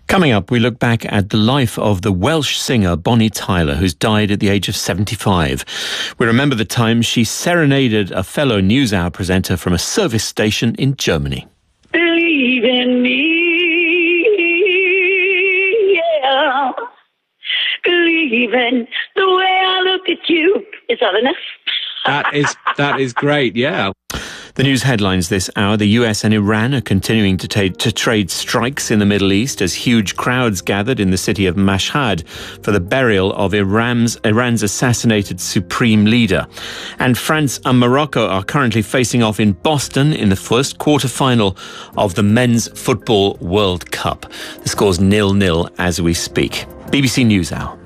Coming up, we look back at the life of the Welsh singer Bonnie Tyler, who's died at the age of 75. We remember the time she serenaded a fellow NewsHour presenter from a service station in Germany. Believe in me, yeah. Believe in the way I look at you. Is that enough? That is great, yeah. The news headlines this hour: the US and Iran are continuing to trade strikes in the Middle East as huge crowds gathered in the city of Mashhad for the burial of Iran's assassinated supreme leader. And France and Morocco are currently facing off in Boston in the first quarter-final of the Men's Football World Cup. The score's 0-0 as we speak. BBC NewsHour.